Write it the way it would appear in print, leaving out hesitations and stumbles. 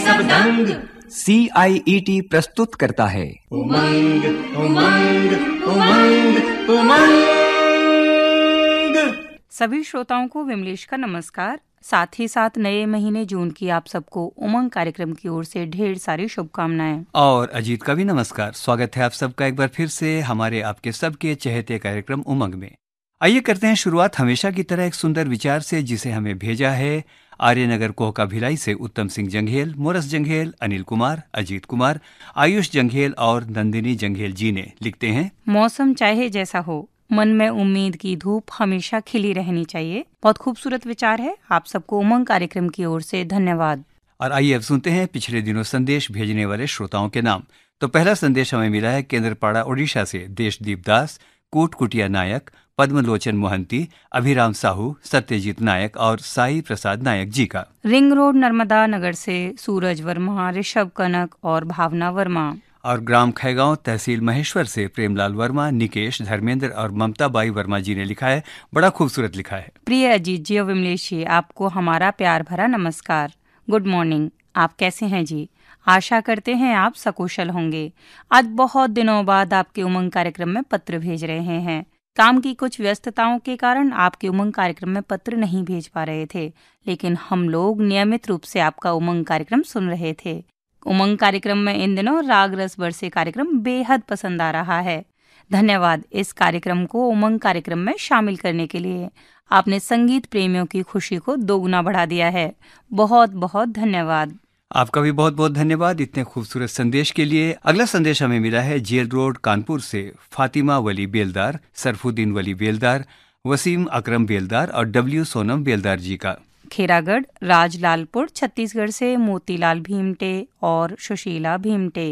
सब दंग। CIET प्रस्तुत करता है उमंग उमंग उमंग उमंग। सभी श्रोताओं को विमलेश का नमस्कार। साथ ही साथ नए महीने जून की आप सबको उमंग कार्यक्रम की ओर से ढेर सारी शुभकामनाएं। और अजीत का भी नमस्कार। स्वागत है आप सबका एक बार फिर से हमारे आपके सबके चहेते कार्यक्रम उमंग में। आइए करते हैं शुरुआत हमेशा की तरह एक सुंदर विचार से, जिसे हमें भेजा है आर्यनगर कोहका भिलाई से उत्तम सिंह जंघेल, मोरस जंघेल, अनिल कुमार, अजीत कुमार, आयुष जंघेल और नंदिनी जंघेल जी ने। लिखते हैं, मौसम चाहे जैसा हो, मन में उम्मीद की धूप हमेशा खिली रहनी चाहिए। बहुत खूबसूरत विचार है। आप सबको उमंग कार्यक्रम की ओर से धन्यवाद। और आइए अब सुनते हैं पिछले दिनों संदेश भेजने वाले श्रोताओं के नाम। तो पहला संदेश हमें मिला है केंद्रपाड़ा ओडिशा से देशदीप दास, कूटकुटिया नायक, पद्मलोचन मोहंती, अभिराम साहू, सत्यजीत नायक और साई प्रसाद नायक जी का। रिंग रोड नर्मदा नगर से सूरज वर्मा, ऋषभ कनक और भावना वर्मा। और ग्राम खैगांव तहसील महेश्वर से प्रेमलाल वर्मा, निकेश, धर्मेंद्र और ममता बाई वर्मा जी ने लिखा है। बड़ा खूबसूरत लिखा है। प्रिय अजीत जी और विमलेश जी, आपको हमारा प्यार भरा नमस्कार। Good morning. आप कैसे हैं जी? आशा करते हैं आप सकुशल होंगे। आज बहुत दिनों बाद आपके उमंग कार्यक्रम में पत्र भेज रहे हैं। काम की कुछ व्यस्तताओं के कारण आपके उमंग कार्यक्रम में पत्र नहीं भेज पा रहे थे, लेकिन हम लोग नियमित रूप से आपका उमंग कार्यक्रम सुन रहे थे। उमंग कार्यक्रम में इन दिनों राग रस बरसे कार्यक्रम बेहद पसंद आ रहा है। धन्यवाद इस कार्यक्रम को उमंग कार्यक्रम में शामिल करने के लिए। आपने संगीत प्रेमियों की खुशी को दोगुना बढ़ा दिया है। बहुत बहुत धन्यवाद। आपका भी बहुत बहुत धन्यवाद इतने खूबसूरत संदेश के लिए। अगला संदेश हमें मिला है जेल रोड कानपुर से फातिमा वली बेलदार, सरफुद्दीन वली बेलदार, वसीम अकरम बेलदार और W सोनम बेलदार जी का। खेरागढ़ राजलालपुर छत्तीसगढ़ से मोतीलाल भीमटे और सुशीला भीमटे।